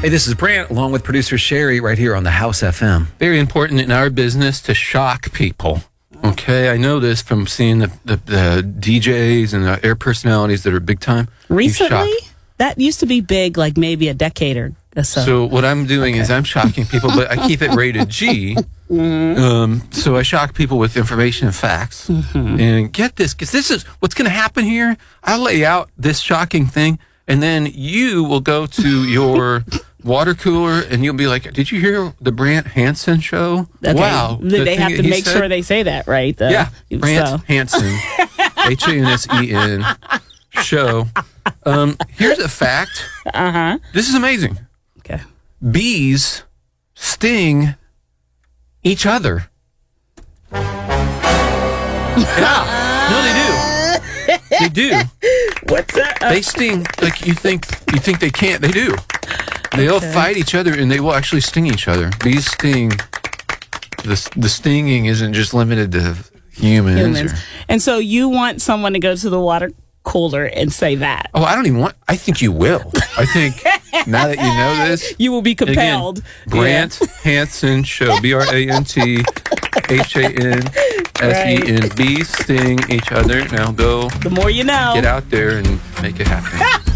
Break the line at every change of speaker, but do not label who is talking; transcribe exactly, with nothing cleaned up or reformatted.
Hey, this is Brant, along with producer Sherry, right here on the House F M.
Very important in our business to shock people. Okay, I know this from seeing the, the, the D Js and the air personalities that are big time. You
Recently,
shock.
that used to be big, like maybe a decade or so.
So what I'm doing is I'm shocking people, but I keep it rated G. Mm-hmm. Um, so I shock people with information and facts. Mm-hmm. And get this, because this is what's going to happen here. I'll lay out this shocking thing, and then you will go to your water cooler, and you'll be like, did you hear the Brant Hansen show?
Okay.
Wow.
They
The
have
thing
to
that he
make
said?
sure they say that, right? The,
Yeah, Brant
so.
Hansen, H A N S E N, show. Um, here's a fact.
Uh-huh.
This is amazing.
Okay.
Bees sting each other. Yeah. No, they do. They do.
What's that?
They sting like you think you think they can't. They do. They'll
Okay.
fight each other, and they will actually sting each other. Bees sting. The the stinging isn't just limited to humans.
Humans.
or-
And so you want someone to go to the water cooler and say that.
oh, I don't even want. I think you will. I think now that you know this,
You will be
again,
compelled.
Brant Hansen show. B R A N T H A N S E N. Bees sting each other. Now go
The more you know.
get out there and make it happen.